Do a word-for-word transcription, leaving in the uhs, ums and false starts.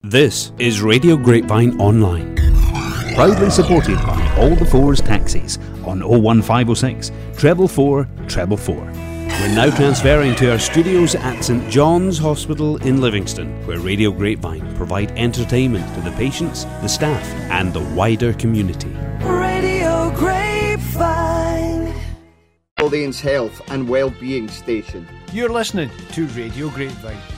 This is Radio Grapevine Online, proudly supported by All the Fours Taxis on oh one five oh six, treble four, treble four. We're now transferring to our studios at St John's Hospital in Livingston, where Radio Grapevine provide entertainment to the patients, the staff and the wider community. Radio Grapevine, Aldian's Health and Wellbeing Station. You're listening to Radio Grapevine.